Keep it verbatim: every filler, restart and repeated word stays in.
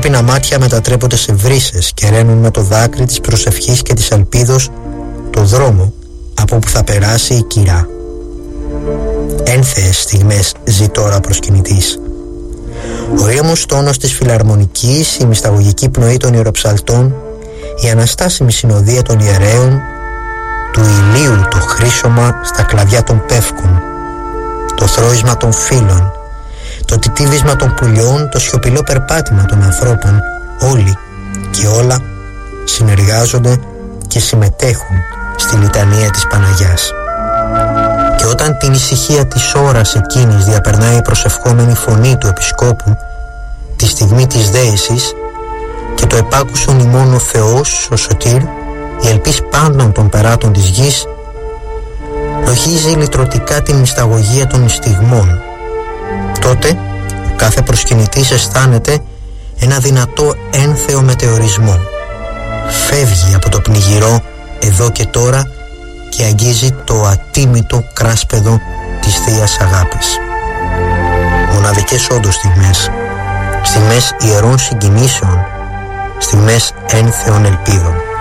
ανθρώπινα μάτια μετατρέπονται σε βρύσες και ραίνουν με το δάκρυ της προσευχής και της ελπίδος το δρόμο από που θα περάσει η κυρά. Ένθεες στιγμές ζει τώρα προσκυνητής. Ο ήρεμος τόνος της φιλαρμονικής, η μυσταγωγική πνοή των ιεροψαλτών, η αναστάσιμη συνοδεία των ιερέων, του ηλίου το χρήσωμα στα κλαδιά των πεύκων, το θρώισμα των φύλων, το τιτίβισμα των πουλιών, το σιωπηλό περπάτημα των ανθρώπων, όλοι και όλα συνεργάζονται και συμμετέχουν στη λιτανία της Παναγιάς. Και όταν την ησυχία της ώρας εκείνης διαπερνάει η προσευχόμενη φωνή του Επισκόπου, τη στιγμή της δέησης, και το επάκουσον ημών ο Θεός, ο Σωτήρ, η ελπίς πάντων των περάτων της γης, λογίζει λυτρωτικά την μυσταγωγία των στιγμών. Τότε ο κάθε προσκυνητής αισθάνεται ένα δυνατό ένθεο μετεωρισμό. Φεύγει από το πνιγυρό εδώ και τώρα και αγγίζει το ατίμητο κράσπεδο της Θείας Αγάπης. Μοναδικές όντως στιγμές, στιγμές ιερών συγκινήσεων, στιγμές ένθεων ελπίδων.